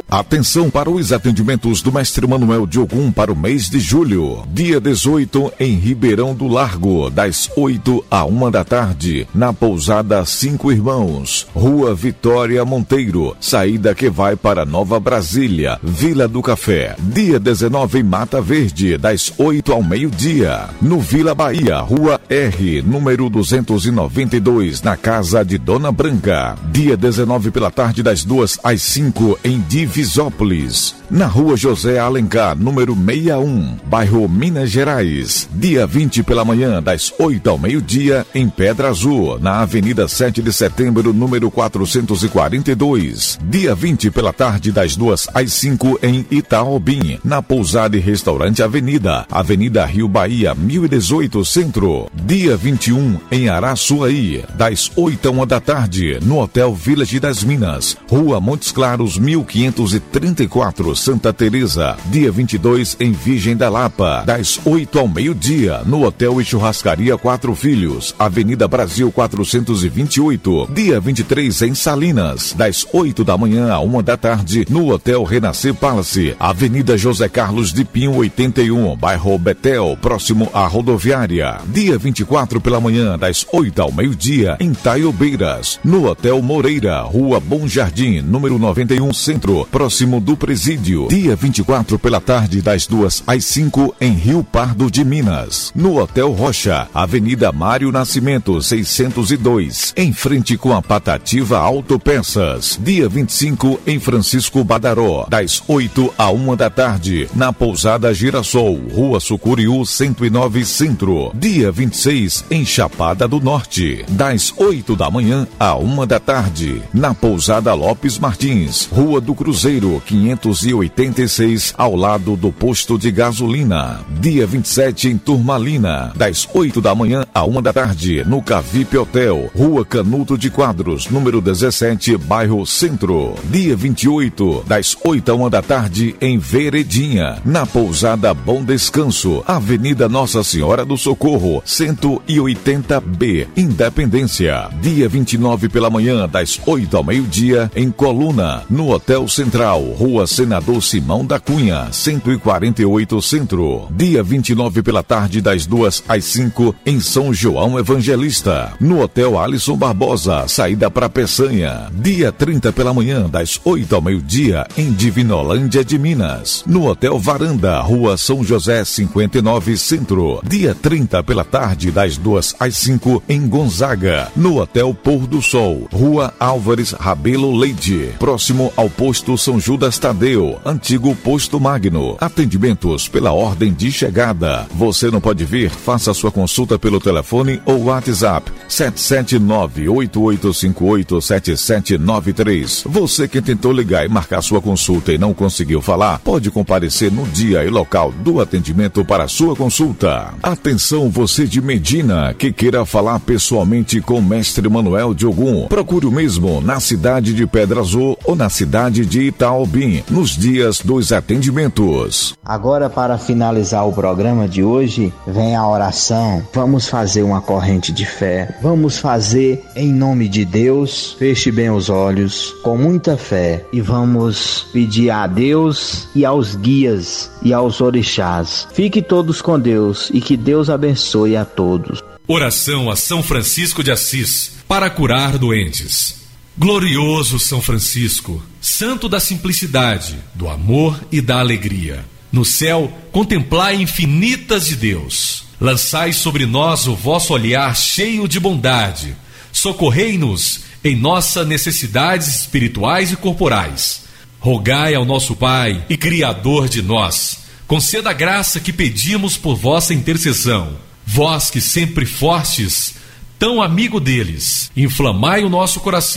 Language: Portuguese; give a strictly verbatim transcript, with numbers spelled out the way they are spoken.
Atenção para os atendimentos do Mestre Manuel de Ogum para o mês de julho. Dia dezoito, em Ribeirão do Largo, das oito à uma da tarde, na pousada Cinco Irmãos, Rua Vitória Monteiro, saída que vai para Nova Brasília, Vila do Café. Dia dezenove, em Mata Verde, das oito ao meio-dia, no Vila Bahia, Rua R, número duzentos e noventa e dois, na casa de Dona Branca. Dia dezenove, pela tarde, das duas às cinco, em Divisópolis, na Rua José Alencar, número sessenta e um, bairro Minas Gerais. Dia vinte, pela manhã, das oito ao meio-dia, em Pedra Azul, na Avenida sete de Setembro, número quatrocentos e quarenta e dois. Dia vinte, pela tarde, das duas às cinco, em Itaobim, na pousada e restaurante Avenida, Avenida Rio Bahia, mil e dezoito, Centro. Dia vinte e um, em Araçuaí, das oito à uma da tarde, no Hotel Village das Minas, Rua Montes Claros, mil quinhentos e trinta e quatro, Santa Teresa. Dia vinte e dois, em Virgem da Lapa, das oito ao meio-dia, no Hotel e Churrascaria Quatro Filhos, Avenida Brasil quatrocentos e vinte e oito. Dia vinte e três, em Salinas, das oito da manhã à uma da tarde, no Hotel Renascer Palace, Avenida José Carlos de Pinho oitenta e um, bairro Betel, próximo à rodoviária. Dia vinte e quatro, pela manhã, das oito ao meio-dia, em Taiobeiras, no Hotel Moreira, Rua Bom Jardim, número noventa e um, Centro, próximo do Presídio. Dia vinte e quatro, pela tarde, das duas às cinco, em Rio Pardo de Minas, no Hotel Rocha, Avenida Mário Nascimento seiscentos e dois, em frente com a Patativa Autopeças. Dia vinte e cinco, em Francisco Badaró, das oito à uma da tarde, na pousada Girassol, Rua Sucuriú cento e nove, Centro. Dia vinte e seis, em Chapada do Norte, das oito da manhã à uma da tarde, na pousada Lopes Martins, Rua do Cruzeiro quinhentos e oitenta e seis, ao lado do posto de gasolina. Dia vinte e sete, em Turmalina, das oito da manhã à uma da tarde, no Cavipe Hotel, Rua Canuto de Quadros, número dezessete, bairro Centro. Dia vinte e oito, das oito à uma da tarde, em Veredinha, na pousada Bom Descanso, Avenida Nossa Senhora do Socorro, cento e oitenta B, Independência. Dia vinte e nove, pela manhã, das oito ao meio-dia, em Coluna, no Hotel Central, Rua Senador Simão da Cunha, cento e quarenta e oito, Centro. Dia vinte e nove, pela tarde, das duas às cinco, em São João Evangelista, no Hotel Alisson Barbosa, saída para Peçanha. Dia trinta, pela manhã, das oito ao meio-dia, em Divinolândia de Minas, no Hotel Varanda, Rua São José cinquenta e nove, Centro. Dia trinta, pela tarde, das duas às cinco, em Gonzaga, no Hotel Pôr do Sol, Rua Álvares Rabelo Leite, próximo ao posto São Judas Tadeu, antigo posto Magno. Atendimentos pela ordem de chegada. Você não pode vir? Faça sua consulta pelo telefone ou WhatsApp sete sete nove, oito oito cinco oito, sete sete nove três. Você que tentou ligar e marcar sua consulta e não conseguiu falar, pode comparecer no dia e local do atendimento para sua consulta. Atenção, você de Medina que queira falar pessoalmente com o Mestre Manuel de Ogum, procure o mesmo na cidade de Pedra Azul ou na cidade de Itaobim, nos dias dos atendimentos. Agora, para finalizar o programa de hoje, vem a oração. Vamos fazer uma corrente de fé. Vamos fazer em nome de Deus. Feche bem os olhos, com muita fé, e vamos pedir a Deus e aos guias e aos orixás. Fique todos com Deus e que Deus abençoe a todos. Oração a São Francisco de Assis para curar doentes. Glorioso São Francisco, santo da simplicidade, do amor e da alegria. No céu, contemplai infinitas de Deus. Lançai sobre nós o vosso olhar cheio de bondade. Socorrei-nos em nossas necessidades espirituais e corporais. Rogai ao nosso Pai e Criador de nós, conceda a graça que pedimos por vossa intercessão. Vós que sempre fostes tão amigo deles, inflamai o nosso coração